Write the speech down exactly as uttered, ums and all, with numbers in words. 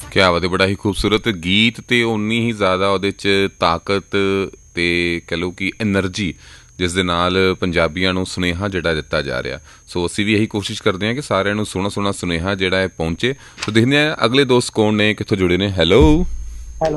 ਕਿਆ ਬਾਤ ਹੈ, ਬੜਾ ਹੀ ਖੂਬਸੂਰਤ ਗੀਤ ਅਤੇ ਉਨੀ ਹੀ ਜ਼ਿਆਦਾ ਉਹਦੇ 'ਚ ਤਾਕਤ ਅਤੇ ਕਹਿ ਲਓ ਕਿ ਐਨਰਜੀ ਜਿਸ ਦੇ ਨਾਲ ਪੰਜਾਬੀਆਂ ਨੂੰ ਸੁਨੇਹਾ ਜਿਹੜਾ ਦਿੱਤਾ ਜਾ ਰਿਹਾ। ਸੋ ਅਸੀਂ ਵੀ ਇਹੀ ਕੋਸ਼ਿਸ਼ ਕਰਦੇ ਹਾਂ ਕਿ ਸਾਰਿਆਂ ਨੂੰ ਸੋਹਣਾ ਸੋਹਣਾ ਸੁਨੇਹਾ ਜਿਹੜਾ ਹੈ ਪਹੁੰਚੇ। ਸੋ ਦੇਖਦੇ ਹਾਂ ਅਗਲੇ ਦੋਸਤ ਕੌਣ ਨੇ, ਕਿੱਥੋਂ ਜੁੜੇ ਨੇ। ਹੈਲੋ